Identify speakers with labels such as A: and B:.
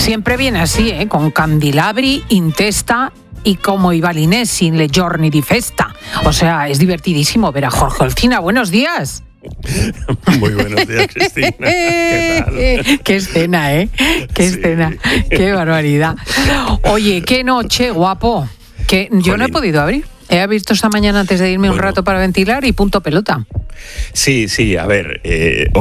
A: Siempre viene así, con candelabri, in testa y como i balinesi in le giorni di festa. O sea, es divertidísimo ver a Jorge Olcina. Buenos días.
B: Muy buenos días, Cristina. ¿Qué tal?
A: Qué escena, Qué escena. Qué barbaridad. Oye, qué noche, guapo. Que yo no he podido abrir. He abierto esta mañana antes de irme un rato para ventilar y punto pelota.
B: Sí, a ver,